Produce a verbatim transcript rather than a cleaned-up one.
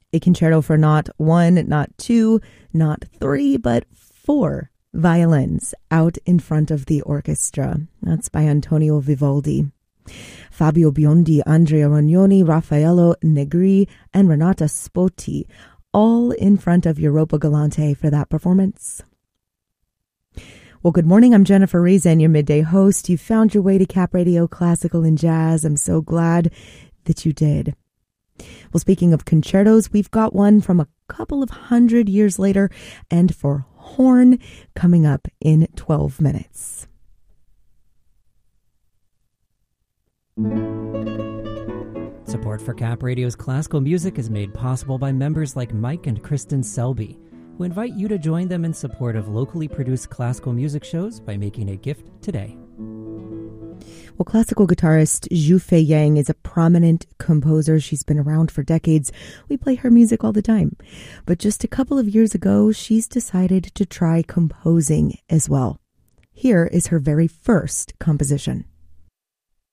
A concerto for not one, not two, not three, but four violins out in front of the orchestra. That's by Antonio Vivaldi. Fabio Biondi, Andrea Rognoni, Raffaello Negri, and Renata Spotti, all in front of Europa Galante for that performance. Well, good morning. I'm Jennifer Reason, your midday host. You found your way to Cap Radio Classical and Jazz. I'm so glad that you did. Well, speaking of concertos, we've got one from a couple of hundred years later, and for horn coming up in twelve minutes. Support for Cap Radio's classical music is made possible by members like Mike and Kristen Selby, who invite you to join them in support of locally produced classical music shows by making a gift today. Well, classical guitarist Zhu Fei Yang is a prominent composer. She's been around for decades. We play her music all the time. But just a couple of years ago, she's decided to try composing as well. Here is her very first composition.